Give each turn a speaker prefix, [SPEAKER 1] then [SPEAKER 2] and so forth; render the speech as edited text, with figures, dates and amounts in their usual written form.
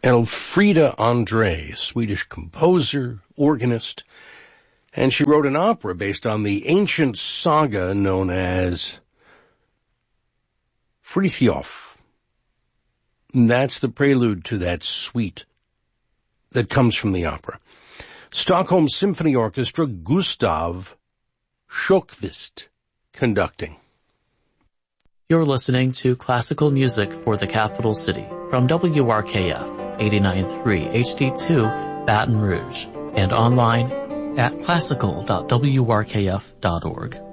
[SPEAKER 1] Elfrida Andre, Swedish composer, organist, and she wrote an opera based on the ancient saga known as Frithjof. And that's the prelude to that suite that comes from the opera. Stockholm Symphony Orchestra, Gustav Sjökvist conducting.
[SPEAKER 2] You're listening to classical music for the capital city from WRKF 89.3 HD2 Baton Rouge and online at classical.wrkf.org.